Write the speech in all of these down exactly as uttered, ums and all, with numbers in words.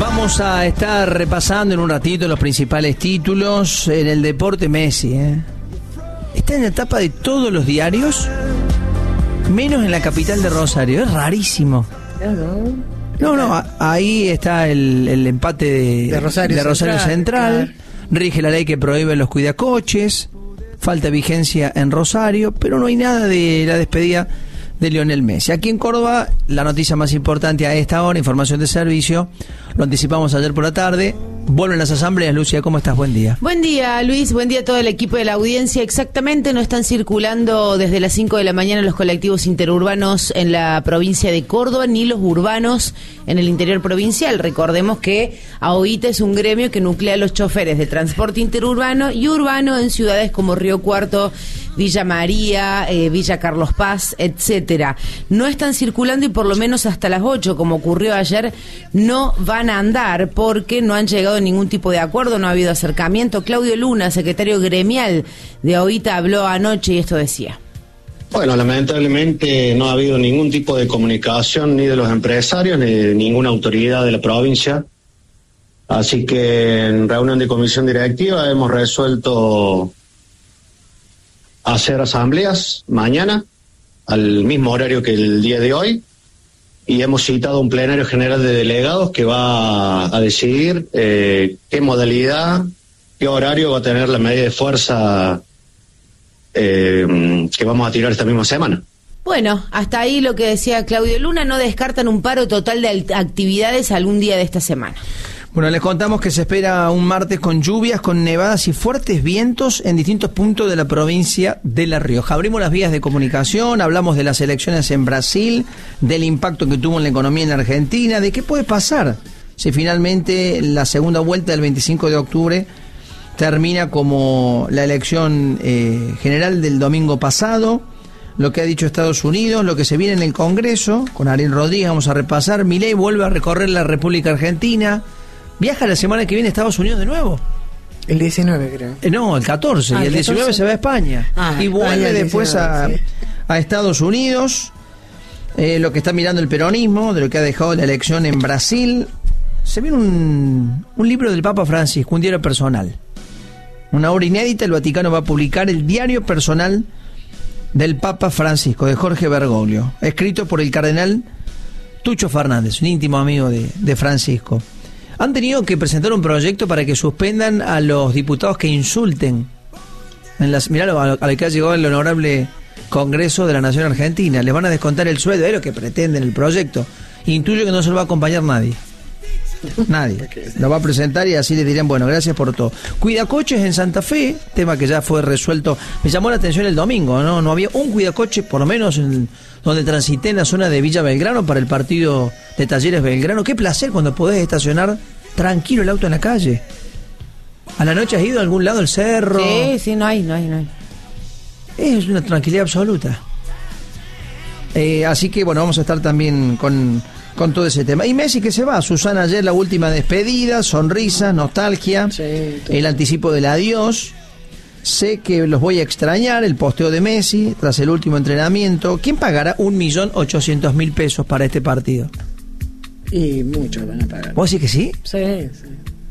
Vamos a estar repasando en un ratito los principales títulos. En el deporte, Messi, ¿eh? Está en la tapa de todos los diarios, menos en la capital de Rosario. Es rarísimo. No, no, ahí está el, el empate de, de Rosario, de Rosario Central. Central. Claro. Rige la ley que prohíbe los cuidacoches. Falta vigencia en Rosario, pero no hay nada de la despedida de Lionel Messi. Aquí en Córdoba, la noticia más importante a esta hora, información de servicio, lo anticipamos ayer por la tarde. Vuelven las asambleas. Lucia, ¿cómo estás? Buen día. Buen día, Luis. Buen día a todo el equipo de la audiencia. Exactamente, no están circulando desde las cinco de la mañana los colectivos interurbanos en la provincia de Córdoba, ni los urbanos en el interior provincial. Recordemos que AOITA es un gremio que nuclea a los choferes de transporte interurbano y urbano en ciudades como Río Cuarto, Villa María, eh, Villa Carlos Paz, etcétera. No están circulando y por lo menos hasta las ocho, como ocurrió ayer, no van a andar porque no han llegado a ningún tipo de acuerdo, no ha habido acercamiento. Claudio Luna, secretario gremial de AOITA, habló anoche y esto decía. Bueno, lamentablemente no ha habido ningún tipo de comunicación ni de los empresarios ni de ninguna autoridad de la provincia. Así que en reunión de comisión directiva hemos resuelto hacer asambleas mañana al mismo horario que el día de hoy y hemos citado un plenario general de delegados que va a decidir eh, qué modalidad, qué horario va a tener la medida de fuerza eh, que vamos a tirar esta misma semana. Bueno, hasta ahí lo que decía Claudio Luna. No descartan un paro total de actividades algún día de esta semana. Bueno, les contamos que se espera un martes con lluvias, con nevadas y fuertes vientos en distintos puntos de la provincia de La Rioja. Abrimos las vías de comunicación, hablamos de las elecciones en Brasil, del impacto que tuvo en la economía en Argentina, de qué puede pasar si finalmente la segunda vuelta del veinticinco de octubre termina como la elección eh, general del domingo pasado, lo que ha dicho Estados Unidos, lo que se viene en el Congreso. Con Ariel Rodríguez vamos a repasar. Milei vuelve a recorrer la República Argentina. Viaja la semana que viene a Estados Unidos de nuevo. El diecinueve, creo. Eh, no, el catorce. Ah, y el diecinueve se va a España. Ah, y vuelve ah, después diecinueve, a, sí. a Estados Unidos. Eh, lo que está mirando el peronismo, de lo que ha dejado la elección en Brasil. Se viene un, un libro del Papa Francisco, un diario personal. Una obra inédita. El Vaticano va a publicar el diario personal del Papa Francisco, de Jorge Bergoglio, escrito por el cardenal Tucho Fernández, un íntimo amigo de, de Francisco. Han tenido que presentar un proyecto para que suspendan a los diputados que insulten. En las, mirá a lo, a lo que ha llegado el honorable Congreso de la Nación Argentina. Les van a descontar el sueldo, es lo que pretenden el proyecto. Intuyo que no se lo va a acompañar nadie. Nadie. Lo va a presentar y así les dirían, bueno, gracias por todo. Cuidacoches en Santa Fe, tema que ya fue resuelto. Me llamó la atención el domingo, ¿no? No había un cuidacoche, por lo menos en, donde transité en la zona de Villa Belgrano para el partido de Talleres Belgrano. Qué placer cuando podés estacionar tranquilo el auto en la calle. ¿A la noche has ido a algún lado, el cerro? Sí, sí, no hay, no hay, no hay. Es una tranquilidad absoluta. Eh, así que, bueno, vamos a estar también con... con todo ese tema. Y Messi que se va, Susana ayer la última despedida, sonrisa, nostalgia, sí, el anticipo del adiós. Sé que los voy a extrañar, el posteo de Messi tras el último entrenamiento. ¿Quién pagará un millón ochocientos mil pesos para este partido? Y muchos van a pagar. ¿Vos decís que sí? Sí, sí.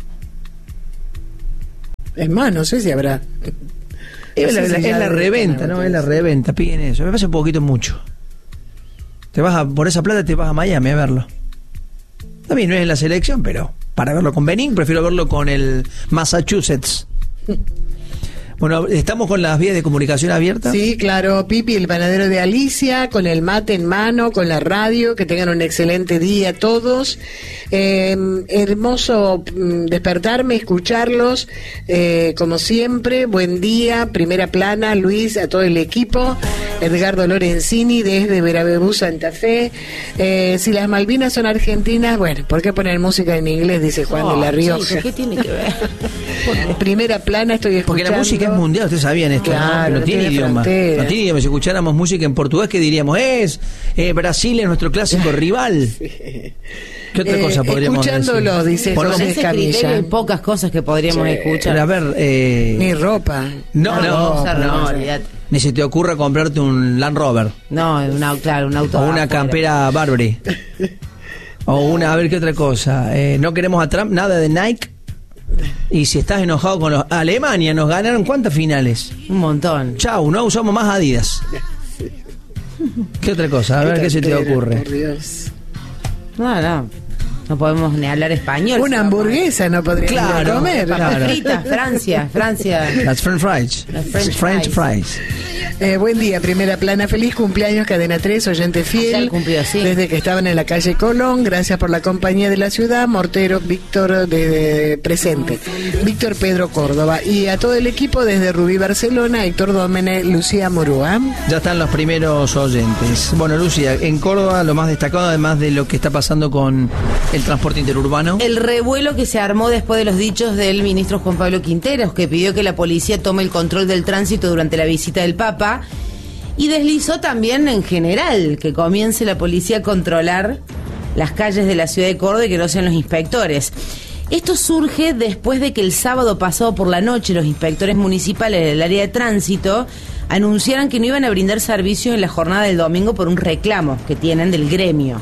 Es más, no sé si habrá. Es, no la, sé si es la reventa, ¿no? Es la reventa, piden eso. Me parece un poquito mucho. Te vas a, por esa plata te vas a Miami a verlo. También no es en la selección, pero para verlo con Benín, prefiero verlo con el Massachusetts. Bueno, ¿estamos con las vías de comunicación abiertas? Sí, claro, Pipi, el panadero de Alicia, con el mate en mano, con la radio, que tengan un excelente día todos. Eh, hermoso despertarme, escucharlos, eh, como siempre, buen día, primera plana, Luis, a todo el equipo, Edgardo Lorenzini, desde Verabebú, Santa Fe. Eh, si las Malvinas son argentinas, bueno, ¿por qué poner música en inglés? Dice Juan oh, de la Rioja. Sí, ¿qué tiene que ver? Primera plana, estoy escuchando. Porque la música es mundial, ustedes sabían esto, claro, ¿no? No tiene, tiene idioma. Frontera. No tiene idioma. Si escucháramos música en portugués, ¿qué diríamos? Es eh, Brasil es nuestro clásico rival. Sí. ¿Qué otra eh, cosa podríamos escuchándolo, decir? Dice José Escamilla. Hay pocas cosas que podríamos sí. escuchar. Pero a ver, eh... ni ropa. No, no, no, no, no, no. Ni se te ocurra comprarte un Land Rover. No, un auto, claro, un auto. O una campera Burberry. O una, a ver qué otra cosa. Eh, no queremos a Trump, nada de Nike. Y si estás enojado con los... Alemania, nos ganaron ¿cuántas finales? Un montón. Chau, no usamos más Adidas. ¿Qué otra cosa? A ver qué, qué se te ocurre. Por Dios. No, no. No podemos ni hablar español. Una hamburguesa no podríamos claro, comer. Claro. Fritas, Francia, Francia. Las French fries. Las French, French fries. fries. Eh, buen día, Primera Plana. Feliz cumpleaños, Cadena tres, oyente fiel. Cumplió, sí. Desde que estaban en la calle Colón. Gracias por la compañía de la ciudad. Mortero, Víctor, de presente. Víctor Pedro Córdoba. Y a todo el equipo desde Rubí, Barcelona. Héctor Dómene, Lucía Morúa. Ya están los primeros oyentes. Bueno, Lucía, en Córdoba lo más destacado, además de lo que está pasando con el transporte interurbano. El revuelo que se armó después de los dichos del ministro Juan Pablo Quinteros, que pidió que la policía tome el control del tránsito durante la visita del Papa, y deslizó también en general que comience la policía a controlar las calles de la ciudad de Córdoba y que no sean los inspectores. Esto surge después de que el sábado pasado por la noche los inspectores municipales del área de tránsito anunciaran que no iban a brindar servicios en la jornada del domingo por un reclamo que tienen del gremio.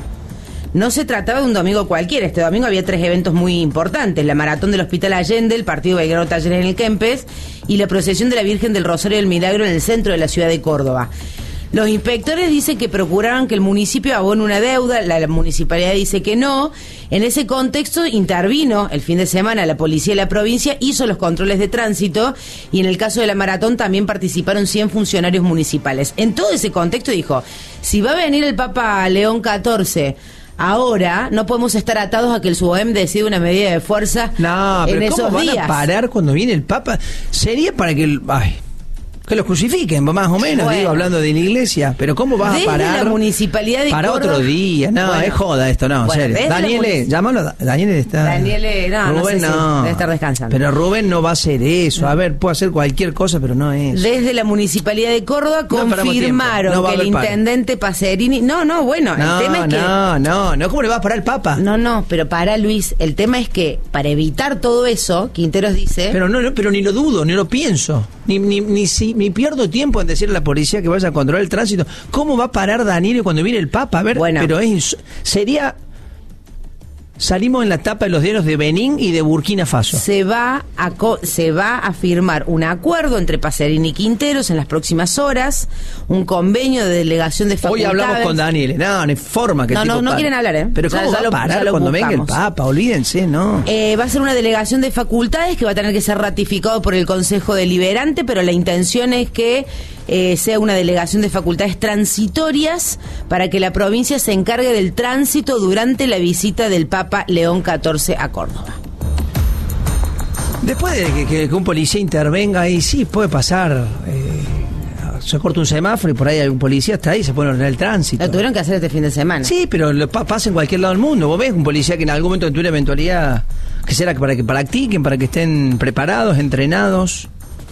No se trataba de un domingo cualquiera. Este domingo había tres eventos muy importantes: la maratón del Hospital Allende, el partido Belgrano Talleres en el Kempes y la procesión de la Virgen del Rosario del Milagro en el centro de la ciudad de Córdoba. Los inspectores dicen que procuraron que el municipio abone una deuda, la, la municipalidad dice que no. En ese contexto intervino el fin de semana la policía de la provincia, hizo los controles de tránsito y en el caso de la maratón también participaron cien funcionarios municipales. En todo ese contexto dijo, si va a venir el Papa León catorce... ahora no podemos estar atados a que el SUBEM decida una medida de fuerza no, pero en esos ¿cómo van días? a parar cuando viene el Papa? Sería para que el, ay, que los crucifiquen, más o menos, bueno, digo, hablando de la iglesia, pero ¿cómo vas desde a parar la municipalidad de para Córdoba? Otro día? No, bueno, es joda esto, no, bueno, serio. Daniele, llámalo, Daniele está... Daniele, no, Rubén, no sé no. si debe estar descansando. Pero Rubén no va a hacer eso, a ver, puede hacer cualquier cosa, pero no es. Desde la municipalidad de Córdoba no, confirmaron no que el intendente paro. Pacerini... No, no, bueno, no, el tema es que... No, no, no, ¿cómo le va a parar el Papa? No, no, pero para Luis, el tema es que para evitar todo eso, Quinteros dice... Pero no, no pero ni lo dudo, ni lo pienso, ni, ni, ni, si, ni pierdo tiempo en decirle a la policía que vaya a controlar el tránsito. ¿Cómo va a parar Daniel cuando viene el Papa? A ver, bueno. pero es sería... Salimos en la tapa de los diarios de Benín y de Burkina Faso. Se va a co- se va a firmar un acuerdo entre Pacerini y Quinteros en las próximas horas, un convenio de delegación de facultades. Hoy hablamos con Daniel. No, no hay forma que No, el tipo no, no pare. quieren hablar, ¿eh? Pero Ya- ¿cómo ya va lo- a parar ya lo cuando venga el buscamos. Papa? Olvídense, ¿no? Eh, va a ser una delegación de facultades que va a tener que ser ratificado por el Consejo Deliberante, pero la intención es que eh, sea una delegación de facultades transitorias para que la provincia se encargue del tránsito durante la visita del Papa León catorce a Córdoba. Después de que, que- que un policía intervenga ahí, sí, puede pasar. Eh, se corta un semáforo y por ahí hay un policía, está ahí, se pone a ordenar el tránsito. Lo tuvieron que hacer este fin de semana. Sí, pero lo pa- pasa en cualquier lado del mundo. Vos ves un policía que en algún momento tuvo una eventualidad, que será para que practiquen, para que estén preparados, entrenados.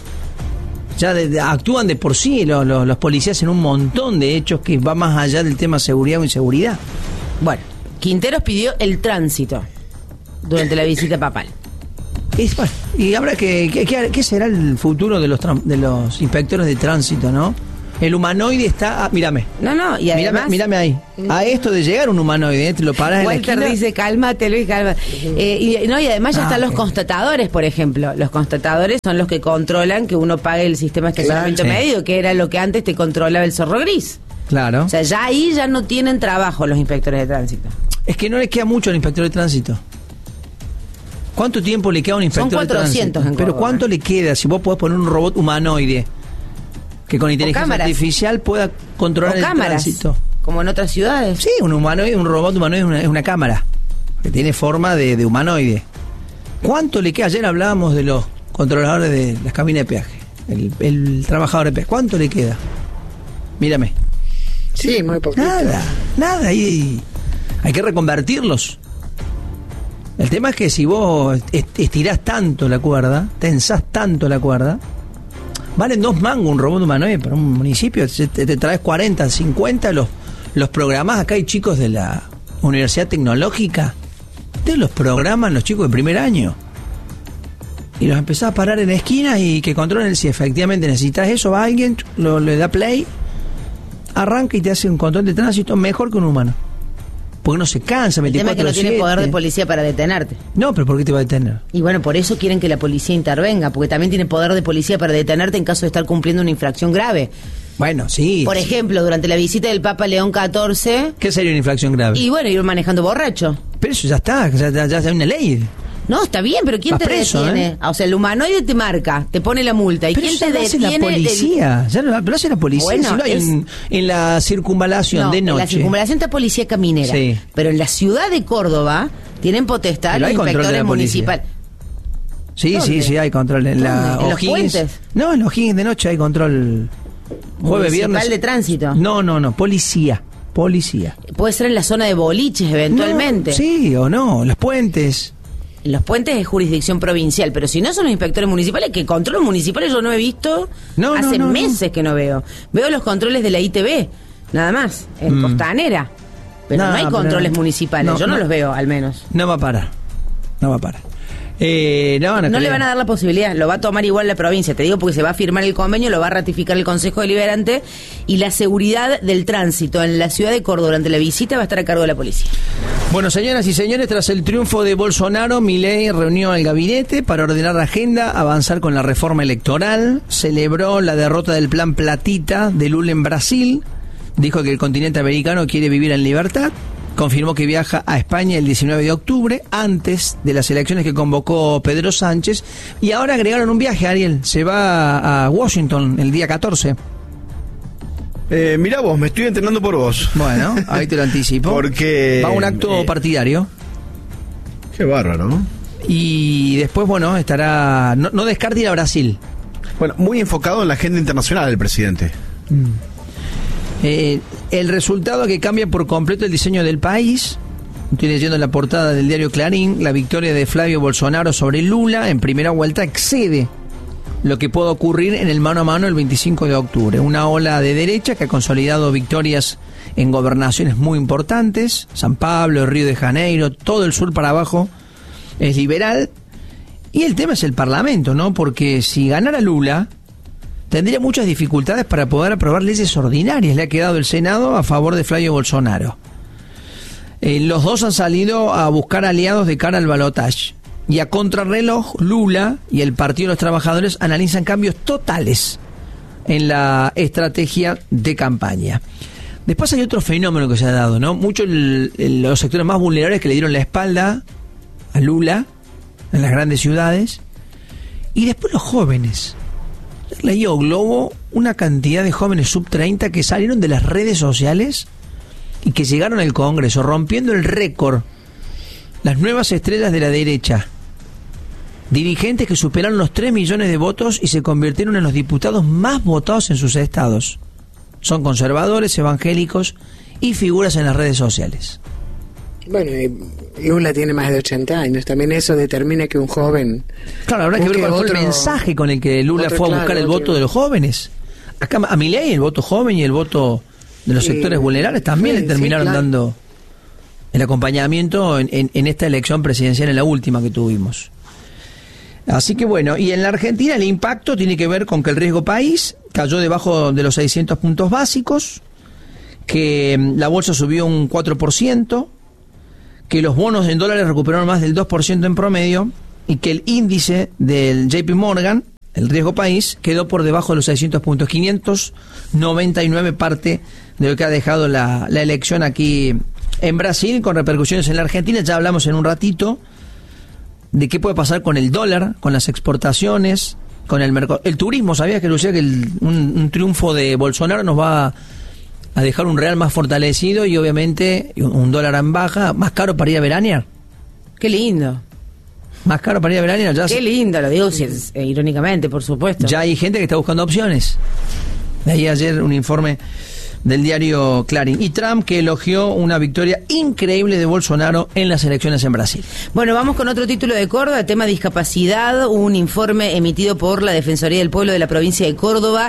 Ya de- de- actúan de por sí los, los, los policías en un montón de hechos que va más allá del tema seguridad o inseguridad. Bueno, Quinteros pidió el tránsito durante la visita papal. Es, bueno, y habrá que, que- que- ¿qué será el futuro de los tran- de los inspectores de tránsito, no? El humanoide está, ah, mírame. No, no, y además... Mírame, mírame ahí. A esto de llegar un humanoide, ¿eh? Te lo paras en la Walter esquina. dice, cálmate, Luis, cálmate. Eh, y, no, y además ya Ah, están los ok. constatadores, por ejemplo. Los constatadores son los que controlan que uno pague el sistema de estacionamiento Claro, sí. medio, que era lo que antes te controlaba el zorro gris. Claro. O sea, ya ahí ya no tienen trabajo los inspectores de tránsito. Es que no le queda mucho al inspector de tránsito. ¿Cuánto tiempo le queda a un inspector Son de tránsito? cuatrocientos en Pero Córdoba. ¿cuánto le queda si vos podés poner un robot humanoide que con inteligencia cámaras. artificial pueda controlar O el cámaras, tránsito? como en otras ciudades. Sí, un humanoide, un robot humanoide es una, es una cámara que tiene forma de, de humanoide. ¿Cuánto le queda? Ayer hablábamos de los controladores de las cabinas de peaje, el, el trabajador de peaje. ¿Cuánto le queda? Mírame. Sí, muy poquito. Nada, nada. Y hay que reconvertirlos. El tema es que si vos est- estirás tanto la cuerda, tensás tanto la cuerda, valen dos mangos un robot humanoide para un municipio. Te, te- te traes cuarenta, cincuenta, los, los programás. Acá hay chicos de la Universidad Tecnológica. Ustedes los programan los chicos de primer año. Y los empezás a parar en esquinas y que controlen si efectivamente necesitas eso. Va alguien, lo, le da play, arranca y te hace un control de tránsito mejor que un humano. Porque no se cansa, veinticuatro siete. El tema es que no tiene poder de policía para detenerte. No, pero ¿por qué te va a detener? Y bueno, por eso quieren que la policía intervenga, porque también tiene poder de policía para detenerte en caso de estar cumpliendo una infracción grave. Bueno, sí. Por ejemplo, durante la visita del Papa León catorce... ¿Qué sería una infracción grave? Y bueno, ir manejando borracho. Pero eso ya está, ya, ya, ya hay una ley. No, está bien, pero ¿quién Vas te preso, detiene? ¿eh? O sea, el humanoide te marca, te pone la multa. ¿Y pero quién te lo detiene? hace la policía, ya lo, lo hace la policía. Bueno, si lo hay es... en, en la circunvalación no, de noche. En la circunvalación está policía caminera. Sí. Pero en la ciudad de Córdoba tienen potestad Pero los hay control de inspectores la policía. municipales. Sí, ¿Dónde? sí, sí, hay control. En, la ¿En los O'Higgins. puentes? No, en los O'Higgins de noche hay control. Jueves, Municipal viernes. de tránsito. No, no, no, policía. Policía. Puede ser en la zona de boliches, eventualmente. No, sí o no, los puentes. Los puentes es jurisdicción provincial, pero si no son los inspectores municipales, que controles municipales yo no he visto, no, hace no, no, meses no. que no veo. Veo los controles de la I T V, nada más, en Mm. Costanera. Pero No, no hay pero controles no. municipales, No, yo no, no. los veo, al menos. No va a parar. No va a parar. Eh, no, No le van a dar la posibilidad, lo va a tomar igual la provincia, te digo, porque se va a firmar el convenio, lo va a ratificar el Consejo Deliberante y la seguridad del tránsito en la ciudad de Córdoba durante la visita va a estar a cargo de la policía. Bueno, señoras y señores, tras el triunfo de Bolsonaro, Milei reunió al gabinete para ordenar la agenda, avanzar con la reforma electoral, celebró la derrota del plan Platita de Lula en Brasil, dijo que el continente americano quiere vivir en libertad, confirmó que viaja a España el diecinueve de octubre, antes de las elecciones que convocó Pedro Sánchez, y ahora agregaron un viaje, Ariel, se va a Washington el día catorce. Eh, mirá vos, me estoy entrenando por vos. Bueno, ahí te lo anticipo. Porque... va a un acto eh, partidario. Qué bárbaro, ¿no? Y después, bueno, estará... No, no descarte ir a Brasil. Bueno, muy enfocado en la agenda internacional el presidente. Mm. Eh, el resultado que cambia por completo el diseño del país. Estoy leyendo la portada del diario Clarín. La victoria de Flavio Bolsonaro sobre Lula en primera vuelta excede lo que puede ocurrir en el mano a mano el veinticinco de octubre. Una ola de derecha que ha consolidado victorias en gobernaciones muy importantes. San Pablo, Río de Janeiro, todo el sur para abajo es liberal. Y el tema es el Parlamento, ¿no? Porque si ganara Lula, tendría muchas dificultades para poder aprobar leyes ordinarias. Le ha quedado el Senado a favor de Flavio Bolsonaro. Eh, los dos han salido a buscar aliados de cara al balotaje. Y a contrarreloj, Lula y el Partido de los Trabajadores analizan cambios totales en la estrategia de campaña. Después hay otro fenómeno que se ha dado, ¿no? Muchos los sectores más vulnerables que le dieron la espalda a Lula en las grandes ciudades. Y después los jóvenes. Leído Globo una cantidad de jóvenes sub treinta que salieron de las redes sociales y que llegaron al Congreso rompiendo el récord. Las nuevas estrellas de la derecha, dirigentes que superaron los tres millones de votos y se convirtieron en los diputados más votados en sus estados. Son conservadores, evangélicos y figuras en las redes sociales. Bueno, Lula tiene más de ochenta años, también eso determina que un joven... Claro, habrá que ver cuál fue el mensaje con el que Lula otro, fue a buscar claro, el otro. voto de los jóvenes. Acá a Milei el voto joven y el voto de los Sí, sectores vulnerables también sí, le terminaron sí, claro. dando el acompañamiento en, en, en esta elección presidencial, en la última que tuvimos. Así que bueno, y en la Argentina el impacto tiene que ver con que el riesgo país cayó debajo de los seiscientos puntos básicos, que la bolsa subió un cuatro por ciento, que los bonos en dólares recuperaron más del dos por ciento en promedio y que el índice del J P Morgan, el riesgo país, quedó por debajo de los seiscientos puntos, quinientos noventa y nueve, parte de lo que ha dejado la, la elección aquí en Brasil, con repercusiones en la Argentina. Ya hablamos en un ratito de qué puede pasar con el dólar, con las exportaciones, con el mercado. El turismo, ¿sabías que Lucía que el, un, un triunfo de Bolsonaro nos va a, a dejar un real más fortalecido y obviamente un, un dólar en baja, más caro para ir a veranear? Qué lindo. Más caro para ir a veranear. Ya Qué se, lindo, lo digo si es, eh, irónicamente, por supuesto. ya hay gente que está buscando opciones. De ahí ayer un informe del diario Clarín. Y Trump, que elogió una victoria increíble de Bolsonaro en las elecciones en Brasil. Bueno, vamos con otro título de Córdoba, tema discapacidad, un informe emitido por la Defensoría del Pueblo de la provincia de Córdoba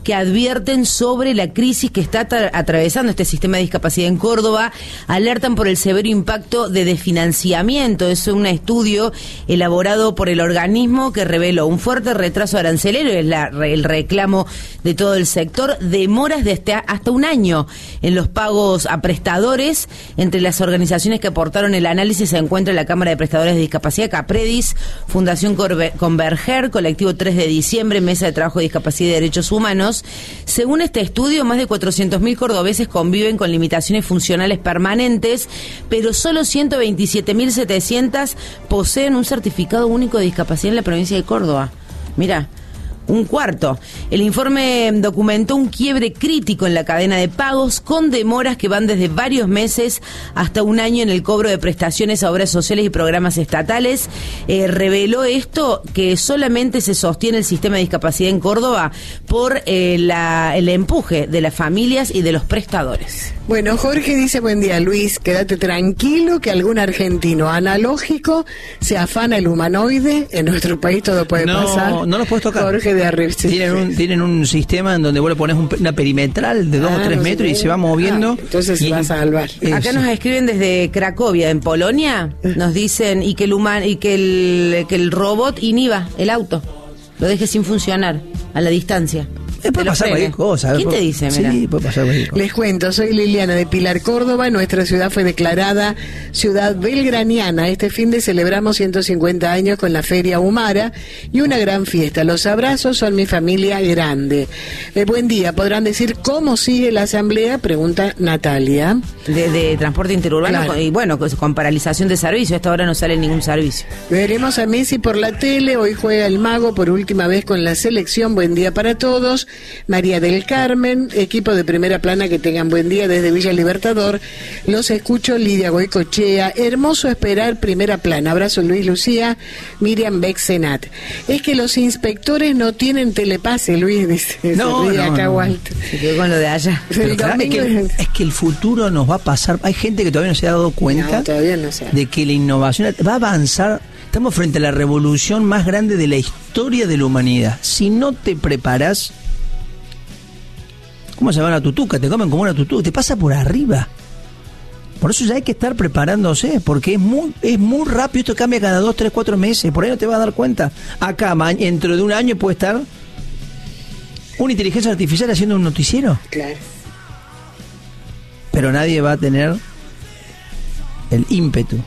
que advierten sobre la crisis que está atra- atravesando este sistema de discapacidad en Córdoba. Alertan por el severo impacto de desfinanciamiento. Es un estudio elaborado por el organismo que reveló un fuerte retraso arancelario, es la, el reclamo de todo el sector, demoras de hasta, hasta un año en los pagos a prestadores. Entre las organizaciones que aportaron el análisis se encuentra la Cámara de Prestadores de Discapacidad, Capredis, Fundación Converger, Colectivo tres de diciembre, Mesa de Trabajo de Discapacidad y Derechos Humanos. Según este estudio, más de cuatrocientos mil cordobeses conviven con limitaciones funcionales permanentes, pero solo ciento veintisiete mil setecientos poseen un certificado único de discapacidad en la provincia de Córdoba. Mira, un cuarto. El informe documentó un quiebre crítico en la cadena de pagos, con demoras que van desde varios meses hasta un año en el cobro de prestaciones a obras sociales y programas estatales. Eh, reveló esto que solamente se sostiene el sistema de discapacidad en Córdoba por eh, la, el empuje de las familias y de los prestadores. Bueno, Jorge dice, buen día Luis, quédate tranquilo que algún argentino analógico se afana el humanoide, en nuestro país todo puede no, pasar. No los puedes tocar. Jorge de arriba. Sí, tienen, sí. un, tienen un sistema en donde vos le pones un, una perimetral de dos ah, o tres no metros sé. y se va moviendo. Ah, entonces se va a salvar. Acá nos escriben desde Cracovia, en Polonia, nos dicen y que el human, y que el, que el robot inhiba el auto, lo deje sin funcionar a la distancia. Eh, puede pasar cualquier cosa. ¿Quién te dice? Sí, Mira. puede pasar cualquier cosa. Les cuento, soy Liliana de Pilar, Córdoba. Nuestra ciudad fue declarada ciudad belgraniana. Este fin de celebramos ciento cincuenta años con la Feria Humara y una gran fiesta. Los abrazos son mi familia grande. Eh, buen día. ¿Podrán decir cómo sigue la asamblea? Pregunta Natalia. De, de transporte interurbano, Claro. y bueno, con, con paralización de servicio. Hasta ahora no sale ningún servicio. Veremos a Messi por la tele. Hoy juega el Mago por última vez con la selección. Buen día para todos. María del Carmen, equipo de Primera Plana, que tengan buen día desde Villa Libertador. Los escucho, Lidia Goicochea. Hermoso esperar Primera Plana. Abrazo, Luis Lucía. Miriam Bexenat. Es que los inspectores no tienen telepase, Luis, dice. No, Se ríe no, acá, no. Walter. Se quedó con lo de allá. Pero El claro, es, domingo que, es- es que el futuro nos va a pasar. Hay gente que todavía no se ha dado cuenta No, todavía no sé. de que la innovación va a avanzar. Estamos frente a la revolución más grande de la historia de la humanidad. Si no te preparas, ¿cómo se llama la tutuca? Te comen como una tutuca, te pasa por arriba. Por eso ya hay que estar preparándose, porque es muy es muy rápido, esto cambia cada dos, tres, cuatro meses, por ahí no te vas a dar cuenta. Acá, ma- dentro de un año puede estar una inteligencia artificial haciendo un noticiero, Claro. pero nadie va a tener el ímpetu.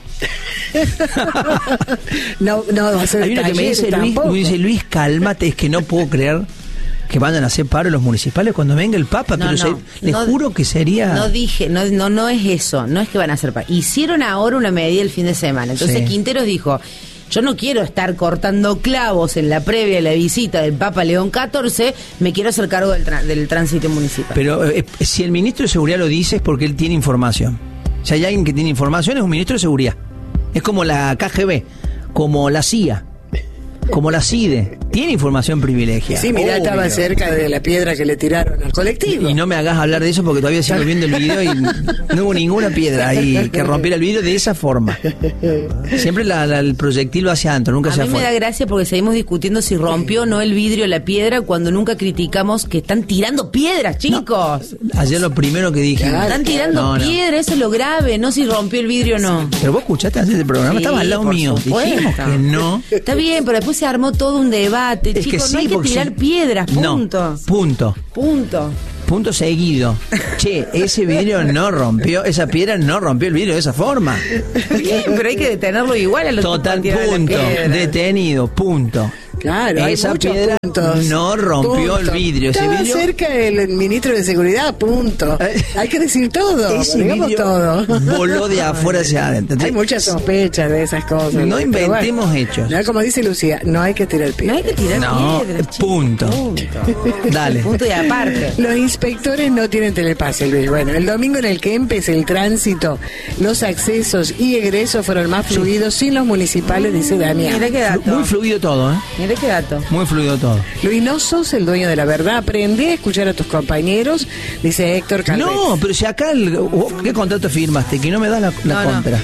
No, no va a ser Hay uno que me taller dice Luis, tampoco. me dice Luis, cálmate, es que no puedo creer que vayan a hacer paro los municipales cuando venga el Papa, No, pero no, se- les no, juro que sería... No dije, no, no, no es eso, no es que van a hacer. pa- Hicieron ahora una medida el fin de semana. Entonces Sí. Quinteros dijo, yo no quiero estar cortando clavos en la previa de la visita del Papa León catorce, me quiero hacer cargo del, tra- del tránsito municipal. Pero eh, si el ministro de Seguridad lo dice es porque él tiene información. Si hay alguien que tiene información es un ministro de Seguridad. Es como la K G B, como la C I A, como la C I D E. Tiene información privilegiada. Sí, mirá, estaba Obvio. cerca de la piedra que le tiraron al colectivo. Y no me hagas hablar de eso porque todavía sigo viendo el video y no hubo ninguna piedra ahí que rompiera el vidrio de esa forma. Siempre la- la- el proyectil va hacia adentro, nunca A hacia mí me da afuera. gracia porque seguimos discutiendo si rompió o no el vidrio la piedra cuando nunca criticamos que están tirando piedras, chicos. Ayer lo primero que dije. Claro. Están tirando No, no. piedras, eso es lo grave, no si rompió el vidrio o no. Pero vos escuchaste antes del programa, Sí, estaba al lado por mío. supuesto. Dijimos que no. Está bien, pero después se armó todo un debate. Es que Chicos, sí, no hay que porque tirar si- piedras, punto. No, punto. Punto. Punto seguido. Che, ese vidrio no rompió, esa piedra no rompió el vidrio de esa forma. Bien, pero hay que detenerlo igual a los Total, tipos que tiran punto. la piedra. Detenido, punto. Claro, hay Esa muchos piedra puntos. no rompió el vidrio. Ese Estaba vidrio- cerca el ministro de Seguridad, punto. Eh, Hay que decir todo, Ese digamos vidrio todo. voló de afuera hacia adentro. Hay muchas sospechas de esas cosas. No Pero inventemos bueno, hechos. ya como dice Lucía, no hay que tirar No piedras. hay que tirar No, piedras. chicos. punto. Punto. Dale. Punto y aparte. Los inspectores no tienen telepase, Luis. Bueno, el domingo en el que empecé el tránsito, los accesos y egresos fueron más fluidos sin los municipales, dice Damián. Mira qué dato. Muy fluido todo, ¿eh? Mira qué dato. Muy fluido todo. Luis, no sos el dueño de la verdad. Aprendí a escuchar a tus compañeros, dice Héctor Calvet. No, pero si acá, el- ¿qué contrato firmaste? Que no me da la, la No, no. contra.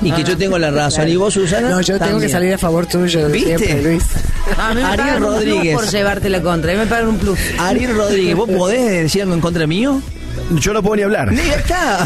y que yo tengo la razón. ¿Y vos, Susana? No, yo también. Tengo que salir a favor tuyo. ¿Viste? Siempre, Luis. A mí me Ariel pagan Rodríguez. un plus por llevarte la contra. A mí me pagan un plus. Ariel Rodríguez, ¿vos podés decir algo en contra mío? Yo no puedo ni hablar. Ya está.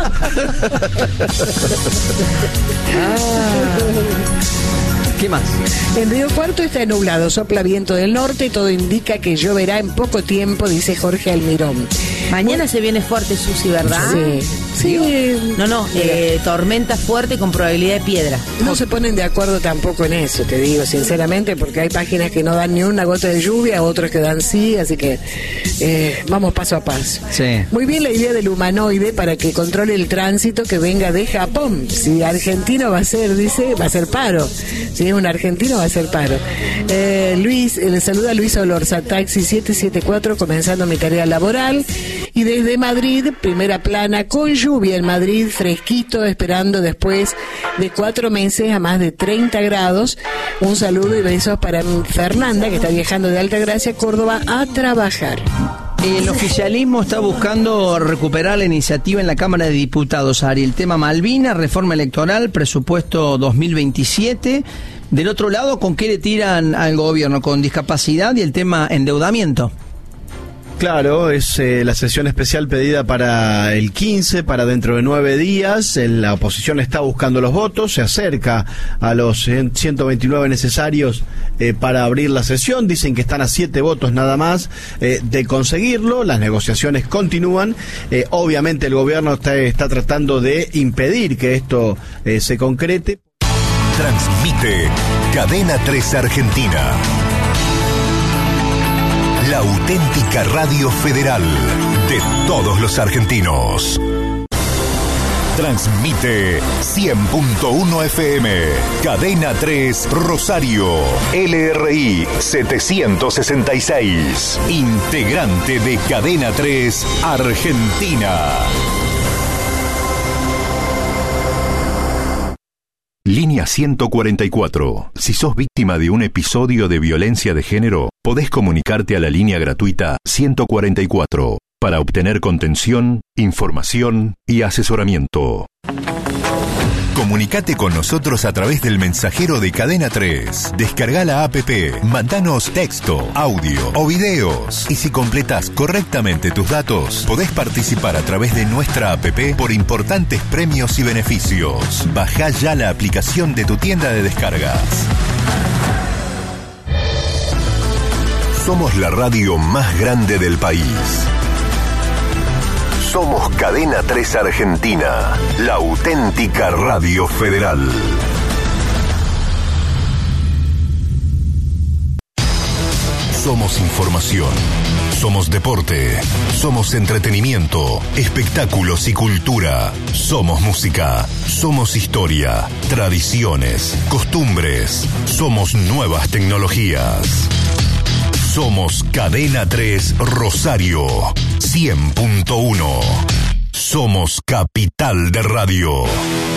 ¿Qué más? En Río Cuarto está nublado, sopla viento del norte y todo indica que lloverá en poco tiempo, dice Jorge Almirón. Mañana se viene fuerte, Susi, ¿verdad? Sí. Sí. No, no, eh, tormenta fuerte con probabilidad de piedra. No se ponen de acuerdo tampoco en eso, te digo sinceramente, porque hay páginas que no dan ni una gota de lluvia, otras que dan sí, así que eh, vamos paso a paso. Sí. Muy bien la idea del humanoide para que controle el tránsito que venga de Japón. Si argentino va a ser, dice, va a ser paro. Si es un argentino va a ser paro. Eh, Luis, eh, le saluda Luis Olorza, taxi siete siete cuatro, comenzando mi tarea laboral. Y desde Madrid, primera plana, con lluvia en Madrid, fresquito, esperando después de cuatro meses a más de treinta grados. Un saludo y besos para Fernanda, que está viajando de Altagracia, Córdoba, a trabajar. El oficialismo está buscando recuperar la iniciativa en la Cámara de Diputados, Ari. El tema Malvinas, reforma electoral, presupuesto dos mil veintisiete. Del otro lado, ¿con qué le tiran al gobierno? Con discapacidad y el tema endeudamiento. Claro, es eh, la sesión especial pedida para el quince, para dentro de nueve días. La oposición está buscando los votos, se acerca a los ciento veintinueve necesarios eh, para abrir la sesión. Dicen que están a siete votos nada más eh, de conseguirlo. Las negociaciones continúan. Eh, obviamente el gobierno está, está tratando de impedir que esto eh, se concrete. Transmite Cadena tres Argentina. La auténtica radio federal de todos los argentinos. Transmite cien punto uno F M, Cadena tres Rosario, L R I setecientos sesenta y seis, integrante de Cadena tres Argentina. Línea ciento cuarenta y cuatro. Si sos víctima de un episodio de violencia de género, podés comunicarte a la línea gratuita ciento cuarenta y cuatro para obtener contención, información y asesoramiento. Comunicate con nosotros a través del mensajero de Cadena tres. Descarga la app, mandanos texto, audio o videos. Y si completás correctamente tus datos, podés participar a través de nuestra app por importantes premios y beneficios. Bajá ya la aplicación de tu tienda de descargas. Somos la radio más grande del país. Somos Cadena tres Argentina, la auténtica radio federal. Somos información, somos deporte, somos entretenimiento, espectáculos y cultura. Somos música, somos historia, tradiciones, costumbres, somos nuevas tecnologías. Somos Cadena tres Rosario, cien punto uno. Somos capital de radio.